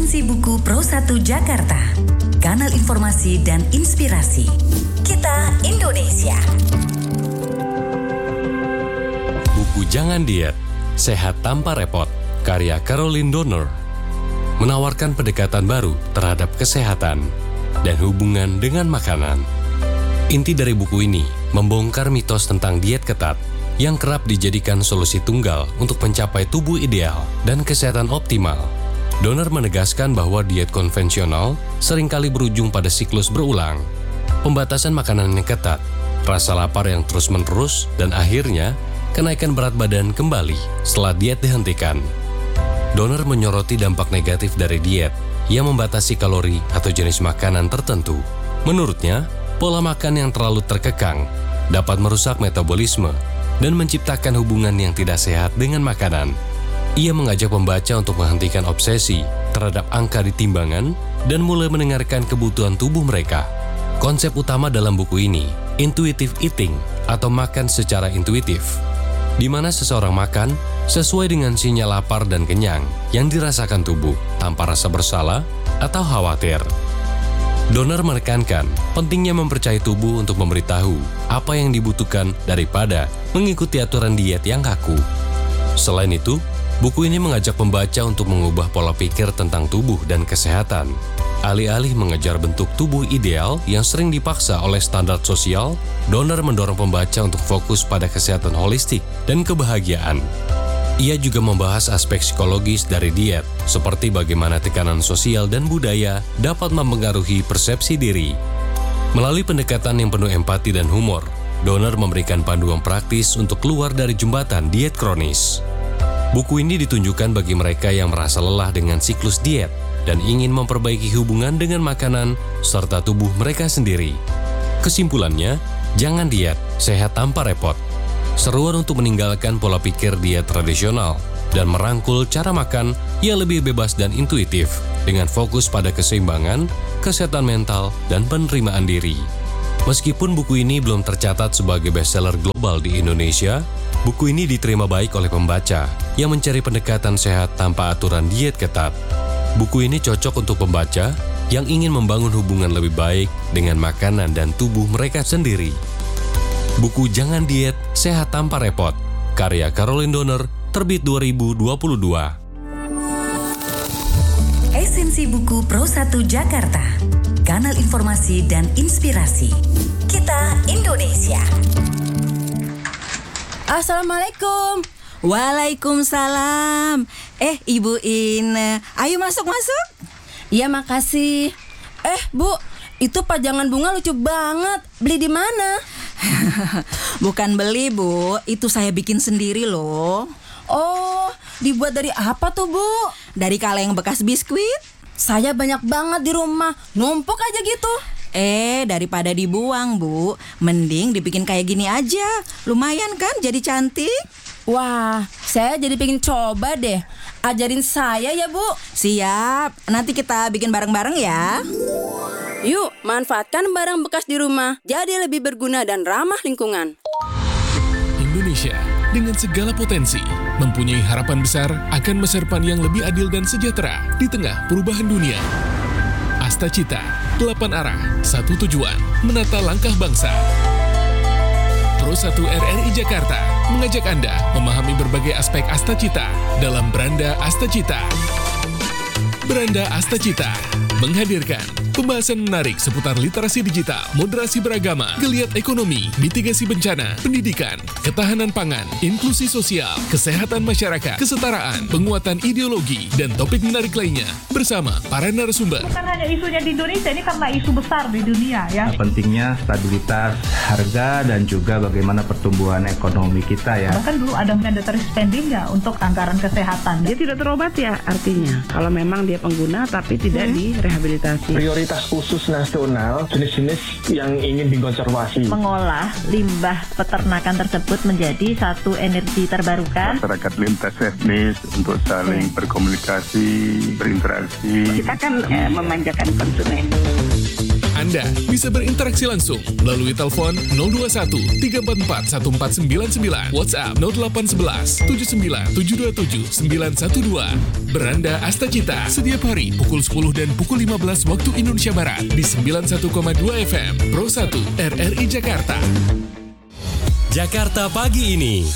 Esensi Buku Pro 1 Jakarta, kanal informasi dan inspirasi. Kita Indonesia. Buku Jangan Diet, Sehat Tanpa Repot, karya Caroline Donner, menawarkan pendekatan baru terhadap kesehatan dan hubungan dengan makanan. Inti dari buku ini membongkar mitos tentang diet ketat yang kerap dijadikan solusi tunggal untuk mencapai tubuh ideal dan kesehatan optimal. Donner menegaskan bahwa diet konvensional seringkali berujung pada siklus berulang, pembatasan makanan yang ketat, rasa lapar yang terus-menerus, dan akhirnya kenaikan berat badan kembali setelah diet dihentikan. Donner menyoroti dampak negatif dari diet yang membatasi kalori atau jenis makanan tertentu. Menurutnya, pola makan yang terlalu terkekang dapat merusak metabolisme dan menciptakan hubungan yang tidak sehat dengan makanan. Ia mengajak pembaca untuk menghentikan obsesi terhadap angka di timbangan dan mulai mendengarkan kebutuhan tubuh mereka. Konsep utama dalam buku ini, intuitive eating atau makan secara intuitif, di mana seseorang makan sesuai dengan sinyal lapar dan kenyang yang dirasakan tubuh tanpa rasa bersalah atau khawatir. Donner menekankan pentingnya mempercayai tubuh untuk memberitahu apa yang dibutuhkan daripada mengikuti aturan diet yang kaku. Selain itu, buku ini mengajak pembaca untuk mengubah pola pikir tentang tubuh dan kesehatan. Alih-alih mengejar bentuk tubuh ideal yang sering dipaksa oleh standar sosial, Donner mendorong pembaca untuk fokus pada kesehatan holistik dan kebahagiaan. Ia juga membahas aspek psikologis dari diet, seperti bagaimana tekanan sosial dan budaya dapat mempengaruhi persepsi diri. Melalui pendekatan yang penuh empati dan humor, Donner memberikan panduan praktis untuk keluar dari jembatan diet kronis. Buku ini ditunjukkan bagi mereka yang merasa lelah dengan siklus diet dan ingin memperbaiki hubungan dengan makanan serta tubuh mereka sendiri. Kesimpulannya, jangan diet, sehat tanpa repot. Seruan untuk meninggalkan pola pikir diet tradisional dan merangkul cara makan yang lebih bebas dan intuitif dengan fokus pada keseimbangan, kesehatan mental, dan penerimaan diri. Meskipun buku ini belum tercatat sebagai bestseller global di Indonesia, buku ini diterima baik oleh pembaca yang mencari pendekatan sehat tanpa aturan diet ketat. Buku ini cocok untuk pembaca yang ingin membangun hubungan lebih baik dengan makanan dan tubuh mereka sendiri. Buku Jangan Diet, Sehat Tanpa Repot, karya Caroline Donner, terbit 2022. Esensi Buku Pro 1 Jakarta, kanal informasi dan inspirasi. Kita Indonesia. Assalamualaikum. Waalaikumsalam. Ibu Ine, ayo masuk. Iya, makasih. Bu, itu pajangan bunga lucu banget. Beli di mana? Bukan beli, Bu. Itu saya bikin sendiri loh. Oh, dibuat dari apa tuh, Bu? Dari kaleng bekas biskuit. Saya banyak banget di rumah. Numpuk aja gitu. Daripada dibuang, Bu, mending dibikin kayak gini aja. Lumayan kan jadi cantik? Wah, saya jadi pengen coba deh. Ajarin saya ya, Bu. Siap, nanti kita bikin bareng-bareng ya. Yuk, manfaatkan barang bekas di rumah jadi lebih berguna dan ramah lingkungan. Indonesia dengan segala potensi mempunyai harapan besar akan masa depan yang lebih adil dan sejahtera di tengah perubahan dunia. Asta Cita, 8 arah, 1 tujuan, menata langkah bangsa. Pro 1 RRI Jakarta mengajak Anda memahami berbagai aspek Asta Cita dalam Beranda Asta Cita. Beranda Asta Cita menghadirkan pembahasan menarik seputar literasi digital, moderasi beragama, geliat ekonomi, mitigasi bencana, pendidikan, ketahanan pangan, inklusi sosial, kesehatan masyarakat, kesetaraan, penguatan ideologi, dan topik menarik lainnya bersama para narasumber. Bukan hanya isunya di Indonesia, ini karena isu besar di dunia ya. Pentingnya stabilitas harga dan juga bagaimana pertumbuhan ekonomi kita ya. Bahkan dulu ada mandatory spending ya untuk anggaran kesehatan. Dia tidak terobat ya artinya. Kalau memang dia pengguna tapi tidak direhabilitasi. Prioritas khusus nasional jenis-jenis yang ingin dikonservasi. Mengolah limbah peternakan tersebut menjadi satu energi terbarukan. Masyarakat lintas etnis untuk saling berkomunikasi, berinteraksi. Kita kan memanjakan konsumen. Anda bisa berinteraksi langsung melalui telepon 021 344 1499, WhatsApp 0811 79 727 912. Beranda Astacita setiap hari pukul 10 dan pukul 15 waktu Indonesia Barat di 91,2 FM Pro 1 RRI Jakarta. Jakarta pagi ini